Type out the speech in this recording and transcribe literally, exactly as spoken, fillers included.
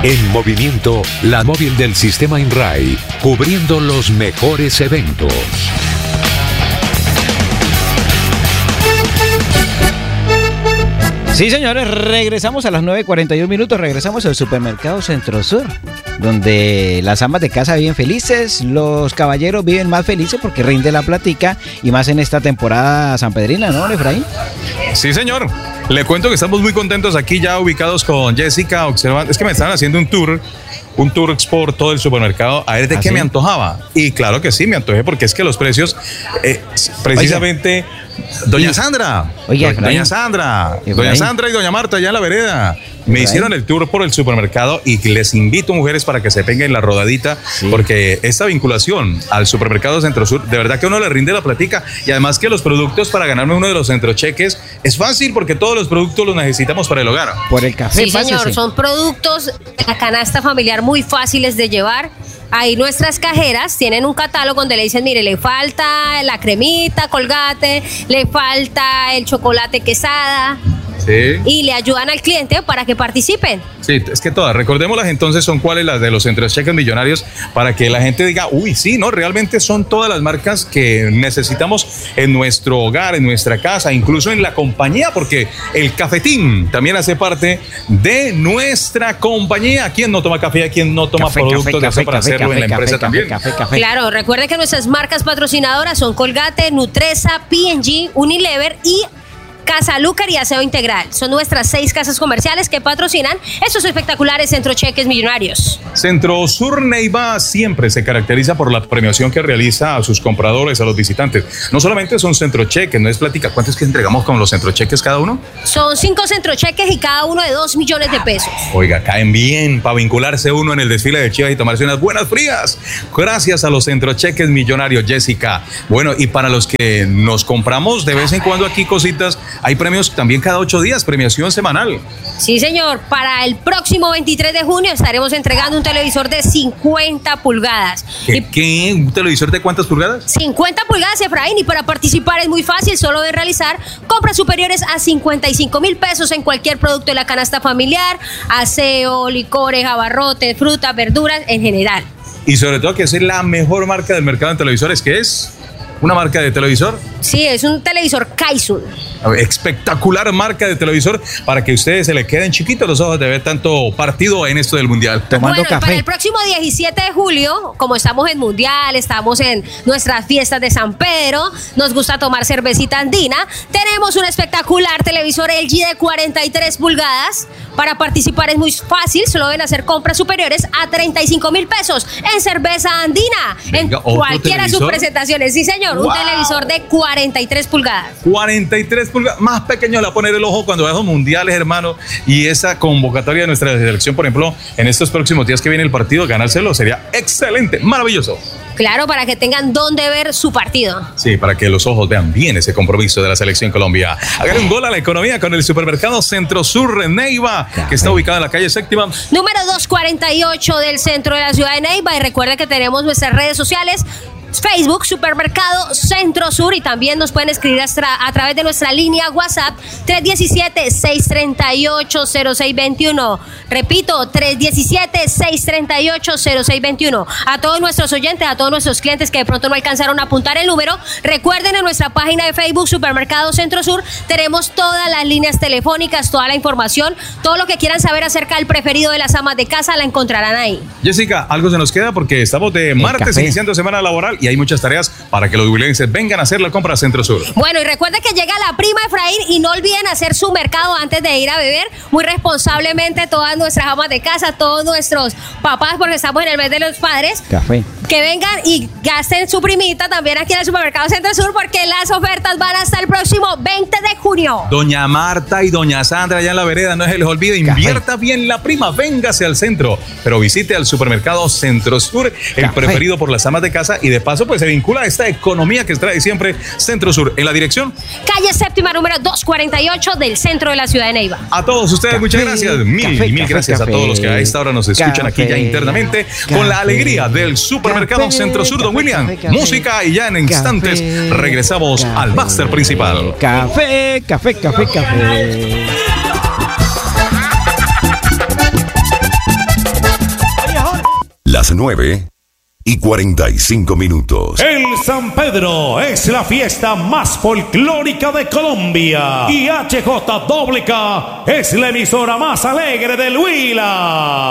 En movimiento, la móvil del sistema INRAI, cubriendo los mejores eventos. Sí, señores, regresamos a las nueve cuarenta y un minutos, regresamos al supermercado Centro Sur, donde las amas de casa viven felices, los caballeros viven más felices porque rinde la platica, y más en esta temporada sanpedrina, ¿no, Efraín? Sí, señor. Le cuento que estamos muy contentos aquí ya ubicados con Jessica, observando, es que me estaban haciendo un tour, un tour por todo el supermercado, a ver de ¿Ah, qué sí? me antojaba. Y claro que sí, me antojé porque es que los precios, eh, precisamente... Oiga. Doña Sandra, Oiga, Doña Sandra, Efraín. Doña Sandra y Doña Marta allá en la vereda me Efraín. hicieron el tour por el supermercado, y les invito, mujeres, para que se peguen la rodadita, sí. porque esta vinculación al supermercado Centro Sur, de verdad que a uno le rinde la platica, y además que los productos para ganarme uno de los centrocheques es fácil porque todos los productos los necesitamos para el hogar. Por el café, sí, señor, pásese. Son productos de la canasta familiar muy fáciles de llevar. Ahí nuestras cajeras tienen un catálogo donde le dicen, mire, le falta la cremita Colgate, le falta el chocolate Quesada. Sí. Y le ayudan al cliente para que participen. Sí, es que todas, recordémoslas entonces, son cuáles las de los centrocheques millonarios, para que la gente diga, uy, sí, no, realmente son todas las marcas que necesitamos en nuestro hogar, en nuestra casa, incluso en la compañía, porque el cafetín también hace parte de nuestra compañía. ¿Quién no toma café? ¿Quién no toma café, productos café, de eso café, para café, hacerlo café, en la café, empresa café, también? Café, café, café. Claro, recuerde que nuestras marcas patrocinadoras son Colgate, Nutresa, P and G, Unilever y Casa Lucar y Aseo Integral. Son nuestras seis casas comerciales que patrocinan estos espectaculares centrocheques millonarios. Centro Sur Neiva siempre se caracteriza por la premiación que realiza a sus compradores, a los visitantes. No solamente son centrocheques, no es plática. ¿Cuántos que entregamos con los centrocheques cada uno? Son cinco centrocheques y cada uno de dos millones de pesos. Oiga, caen bien para vincularse uno en el desfile de Chivas y tomarse unas buenas frías. Gracias a los centrocheques millonarios, Jessica. Bueno, y para los que nos compramos de vez en cuando aquí cositas, hay premios también cada ocho días, premiación semanal. Sí, señor. Para el próximo veintitrés de junio estaremos entregando un televisor de cincuenta pulgadas. ¿Qué? ¿Qué? ¿Un televisor de cuántas pulgadas? cincuenta pulgadas, Efraín. Y para participar es muy fácil, solo de realizar compras superiores a cincuenta y cinco mil pesos en cualquier producto de la canasta familiar, aseo, licores, abarrotes, frutas, verduras, en general. Y sobre todo que es la mejor marca del mercado en televisores, que es una marca de televisor. Sí, es un televisor Kaisun. Espectacular marca de televisor para que a ustedes se les queden chiquitos los ojos de ver tanto partido en esto del mundial. Tomando bueno, café. Para el próximo diecisiete de julio, como estamos en mundial, estamos en nuestras fiestas de San Pedro, nos gusta tomar cervecita andina, tenemos un espectacular televisor L G de cuarenta y tres pulgadas. Para participar es muy fácil, solo deben hacer compras superiores a treinta y cinco mil pesos en cerveza andina. Venga, en cualquiera de sus presentaciones. Sí, señor, wow. Un televisor de cuarenta y tres pulgadas. cuarenta y tres pulgadas, más pequeño le va a poner el ojo cuando veas los mundiales, hermano. Y esa convocatoria de nuestra selección, por ejemplo, en estos próximos días que viene el partido, ganárselo sería excelente, maravilloso. Claro, para que tengan dónde ver su partido. Sí, para que los ojos vean bien ese compromiso de la selección Colombia. Hágale un gol a la economía con el supermercado Centro Sur Neiva, que está ubicado en la calle Séptima. Número doscientos cuarenta y ocho del centro de la ciudad de Neiva. Y recuerda que tenemos nuestras redes sociales. Facebook, Supermercado Centro Sur, y también nos pueden escribir a, a través de nuestra línea WhatsApp tres uno siete, seis tres ocho, cero seis dos uno. Repito, tres uno siete, seis tres ocho, cero seis dos uno. A todos nuestros oyentes, a todos nuestros clientes que de pronto no alcanzaron a apuntar el número, recuerden, en nuestra página de Facebook, Supermercado Centro Sur, tenemos todas las líneas telefónicas, toda la información, todo lo que quieran saber acerca del preferido de las amas de casa, la encontrarán ahí. Jessica, algo se nos queda porque estamos de martes iniciando semana laboral y hay muchas tareas para que los dubilenses vengan a hacer la compra a Centro Sur. Bueno, y recuerden que llega la prima Efraín y no olviden hacer su mercado antes de ir a beber, muy responsablemente, todas nuestras amas de casa, todos nuestros papás, porque estamos en el mes de los padres. Café. Que vengan y gasten su primita también aquí en el Supermercado Centro Sur, porque las ofertas van hasta el próximo veinte de junio. Doña Marta y doña Sandra allá en la vereda, no se les olvide, invierta bien la prima, véngase al centro, pero visite al Supermercado Centro Sur, el Café. Preferido por las amas de casa, y de paso pues se vincula a esta economía que trae siempre Centro Sur. En la dirección calle Séptima, número doscientos cuarenta y ocho del centro de la ciudad de Neiva. A todos ustedes, Café. Muchas gracias, mil Café, y mil Café, gracias Café. A todos los que a esta hora nos escuchan Café. Aquí ya internamente, Café. Con la alegría del Supermercado Café. Centro Sur, don William. Café, Café. Música, y ya en instantes Café. Regresamos Café. Al máster principal. Café, café, café, café. nueve y cuarenta y cinco minutos. El San Pedro es la fiesta más folclórica de Colombia y H J K K es la emisora más alegre del Huila.